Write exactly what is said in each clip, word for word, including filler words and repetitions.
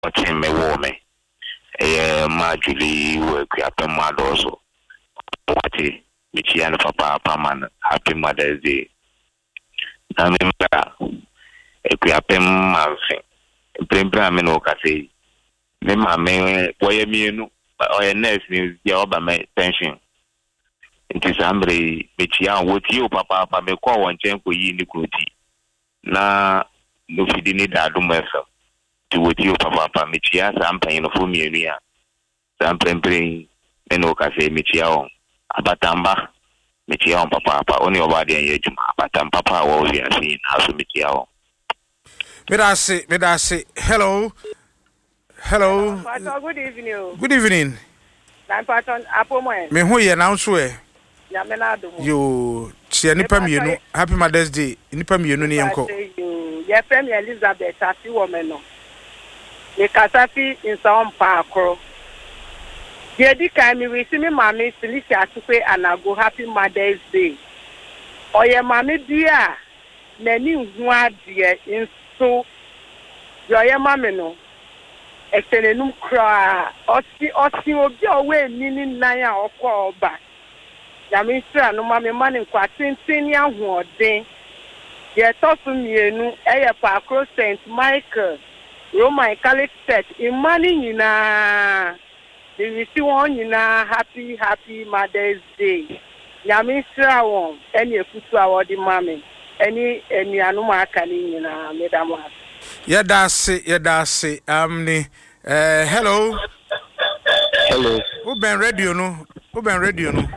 watching me woman. A Marjorie work up a mother also. What is Michiana Papa Paman? Happy Mother's Day. I remember a quiapem mousing. Brimbramin Ocasi. Then my man, boy, me, or a nurse news, your my pension. It is somebody Michian with you, Papa, Papa, call one champ for you in the cruelty. Na no fidini da do myself to with you papa michia sampany no fumi enua samprempren eno ka se michia on abatamba michia on papa papa oni oba de ye adwuma abatamba papa wo wi afi na so michia on Medase medase hello hello Pastor, good evening. Good evening. I'm Pastor Apomo. Me hu ye na so e Ya me na do. Yo tia nipa mienu happy Mother's Day nipa mienu ne yenko. Your friend Elizabeth Afi woman no. The Kasafi in some park. The di kan mi we see me mama Felicia Atupe and I go happy Mother's Day. O ye mama dia na ni hu ade in so yo ye mama no. Extenenum kra osi osi obi owe ni ni nan a okọ oba. Ya me sra no mama man kwa tintin ya hu odin. Ye tofu mienu eye pa across Saint Michael Roman Catholic Church imani nyina the receive one nyina happy happy Mother's Day. Nyame sra won eni efutu awodi mame eni eni anu aka ni nyina medam ha. Ye dase ye dase amni eh hello hello who ben radio no who ben radio no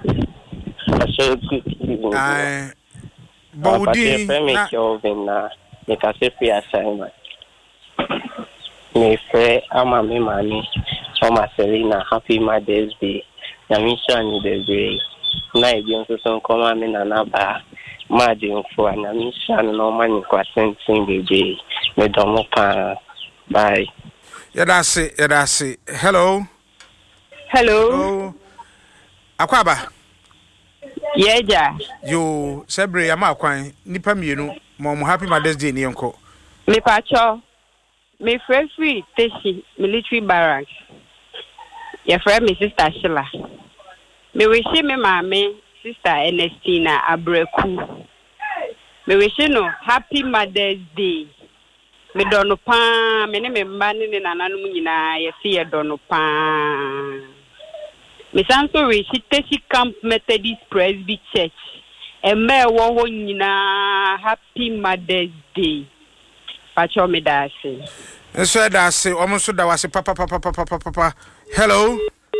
I Bodi na Kelvin na me ka se fi assignment me fe ama me mani Mama Selena happy Mother's Day na mi sha ni the day na e bi nso so koma me na na ba ma di nfo na mi sha no mani kwa sentin baby me domo pa bye ya dase ya dase hello Hello oh akwaba Yeja yo sebre ya makwan nipa mienu mo mo happy Mother's Day ni enko me pacho me free Teshi military barracks your friend me sister Sheila me wish me mama sister Ernestina Abreku me wish no happy Mother's Day me dono pa me ne me mba ne nananum nyina ye se ye dono pa me sanso wish Teshi Camp Methodist Presby Church eme wo ho nyina happy Mother's Day pacho me da se nso da se omo so da wase papa papa papa papa hello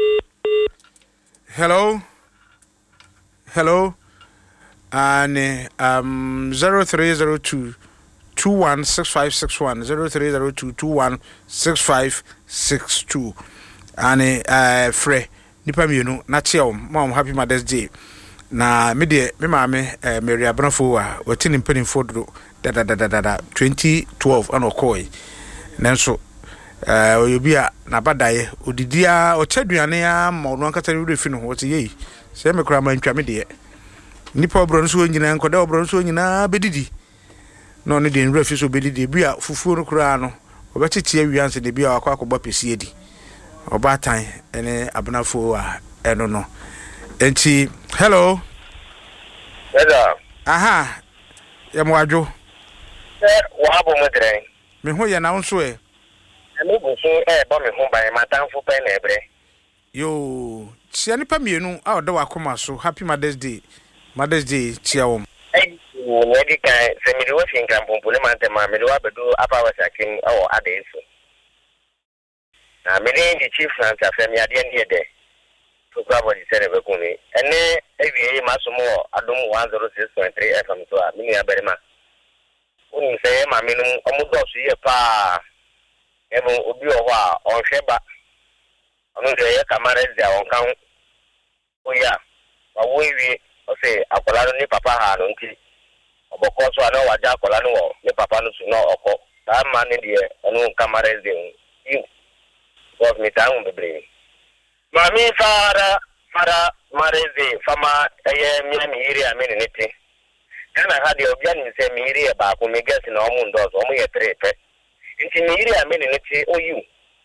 hello hello and um zero three zero two two one six five six one zero three zero two two one six five six two and uh free nipa mienu na cheom mom happy Mother's Day na me de me ma me Mary Abranfo a wotini mpanimfo do da da da da da twenty twelve an okoi nanso eh oyobia na badaye odidia o chaduane ya ma ono ankata re fi no ho te yei se me kura ma ntwa me de nipa obro no so nyina nkoda obro no so nyina bedidi no ne de nre fi so bedidi bia fufuo no kura no obetete awianse de bia akwa akobba pesi edi obatan ene Abranfo a eno no enti hello hello aha ya mwadwo eh wa bo mo dren me ho ye na wonso e me bo so e bo me ho ban matanfo pe na ebre yo tia nipa mienu a odo wakoma so happy Mother's Day Mother's Day tia wom eh wo di kan se mi do fi nkan pompo le man tema me do abedo apa wa sakin o ade so na me di chief Santa Femi ade ndi de to grabo di sere be kuni ene ewie masomo adom one oh six point three F M so a mi ya berema uni se ma mi no omudo so ye pa ebo obi o ho a onhweba onu de ye kamara dia won kan oya wa wo ewie o se akola ni papa ha no nti oboko so ana waja akola no ni papa no so no oko ta ma ni de onu kamara dia you god me ta un bebre mami fara fara mareze fama eye mi mi iri ameni niti kana hadi obia ni se mi iri ba ko me gesi na omu ndo so omu ye trepe nti mi iri ameni niti oyu